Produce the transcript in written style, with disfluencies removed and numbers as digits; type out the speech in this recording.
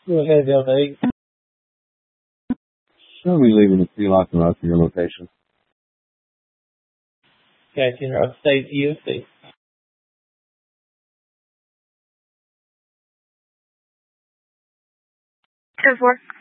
Go ahead, LD. Show me leaving the sea lock and to your location. Gotcha. Upstate UFC. Good work.